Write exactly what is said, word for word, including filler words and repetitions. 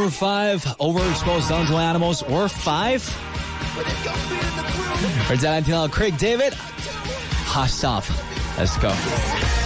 Number five, overexposed unto animals. Or five. 而再来听到 Craig David, Hot Stuff. Let's go.